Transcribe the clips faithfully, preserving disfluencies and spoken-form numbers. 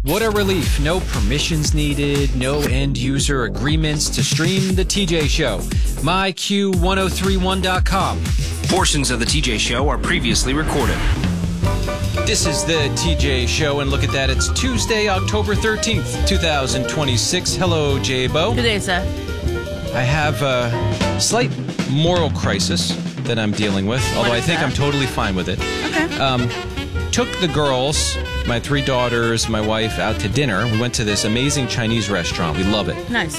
What a relief. No permissions needed, no end-user agreements to stream The T J Show. my q ten thirty-one dot com. Portions of The T J Show are previously recorded. This is The T J Show, and look at that. It's Tuesday, October thirteenth, twenty twenty-six. Hello, J-Bo. Good day, sir. I have a slight moral crisis that I'm dealing with, although I think that? I'm totally fine with it. Okay. Um, took the girls, my three daughters, my wife, out to dinner. We went to this amazing Chinese restaurant. We love it. Nice.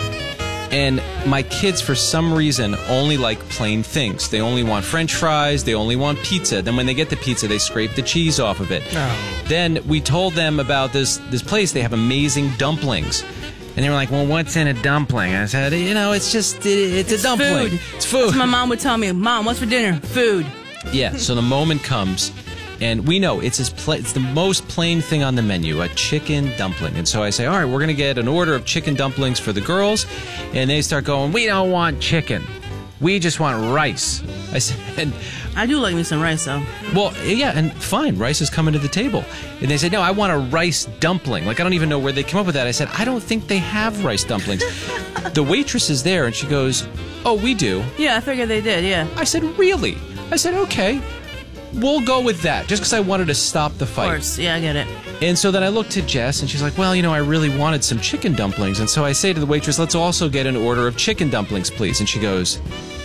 And my kids, for some reason, only like plain things. They only want French fries. They only want pizza. Then when they get the pizza, they scrape the cheese off of it. Oh. Then we told them about this, this place. They have amazing dumplings. And they were like, well, what's in a dumpling? I said, you know, it's just, it, it's, It's a dumpling. food. It's food. That's what my mom would tell me. Mom, what's for dinner? Food. Yeah, so the moment comes, and we know it's, as pla- it's the most plain thing on the menu, a chicken dumpling. And so I say, all right, we're going to get an order of chicken dumplings for the girls. And they start going, we don't want chicken. We just want rice. I said, I do like me some rice, though. well, yeah, and fine, rice is coming to the table. And they said, no, I want a rice dumpling. Like, I don't even know where they came up with that. I said, I don't think they have rice dumplings. The waitress is there, and she goes, oh, we do. Yeah, I figured they did, yeah. I said, really? I said, okay, we'll go with that, just because I wanted to stop the Of fight. course. Yeah, I get it. And so then I looked to Jess, and she's like, well, you know, I really wanted some chicken dumplings. And so I say to the waitress, let's also get an order of chicken dumplings, please. And she goes,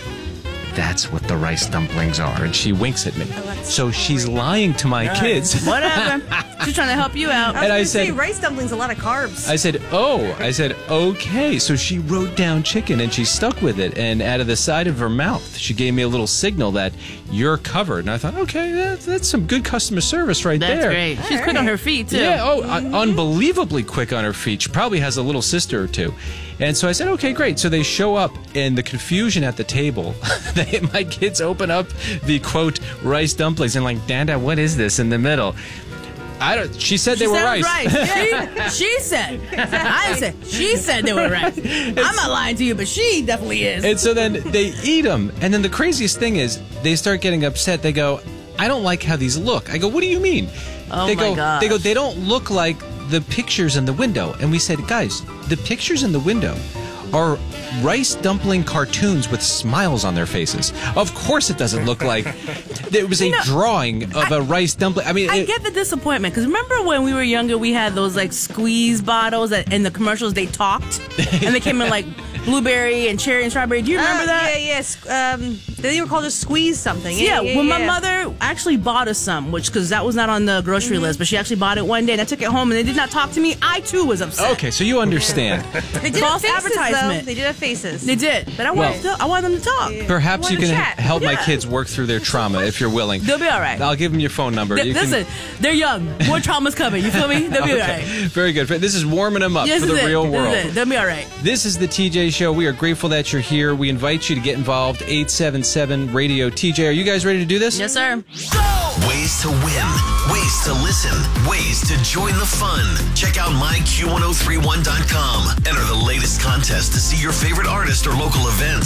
that's what the rice dumplings are. And she winks at me. Oh, so she's lying to my kids. Whatever. She's trying to help you out. I was And I gonna said- say, rice dumplings, a lot of carbs. I said, oh. I said, okay. So she wrote down chicken, and she stuck with it. And out of the side of her mouth, she gave me a little signal that you're covered. And I thought, okay, that's, that's some good customer service right That's there. great. She's All quick on right. her feet, too. Yeah, oh, un- unbelievably quick on her feet. She probably has a little sister or two. And so I said, okay, great. So they show up, and the confusion at the table, they, my kids open up the, quote, rice dumplings, and like, Dada, what is this in the middle? I don't. She said She they were said rice. rice. she, she said. I said. She said they were rice. I'm not lying to you, but she definitely is. And so then they eat them. And then the craziest thing is they start getting upset. They go, I don't like how these look. I go, what do you mean? Oh, they my go, gosh. They go, they don't look like the pictures in the window. And we said, guys, the pictures in the window are rice dumpling cartoons with smiles on their faces. Of course it doesn't look like there was a You know, drawing of I- a rice dumpling. I mean, I it- get the disappointment because remember when we were younger, we had those like squeeze bottles that in the commercials they talked and they came in like blueberry and cherry and strawberry. Do you remember Uh, that? Yeah, yes. Um, they were called a squeeze something. Yeah, Yeah, yeah, when my yeah. mother actually bought us some, which because that was not on the grocery Mm-hmm. list, but she actually bought it one day and I took it home and they did not talk to me. I too was upset. okay, so you understand. They did False have faces, advertisement. though. They did have faces. They did, but I wanted Well- to, I wanted them to talk. Yeah. Perhaps Want you to can chat. help my Yeah. kids work through their trauma if you're willing. They'll be all right. I'll give them your phone number. Th- You can- listen, they're young. More trauma's coming. You feel me? They'll be all Okay. right. Very good. This is warming them up Yes, for the this is real it. This world. is it. They'll be all right. This is the T J Show. We are grateful that you're here. We invite you to get involved. eight seven seven radio T J. Are you guys ready to do this? Yes, sir. Ways to win, ways to listen, ways to join the fun. Check out my q ten thirty-one dot com. Enter the latest contest to see your favorite artist or local event.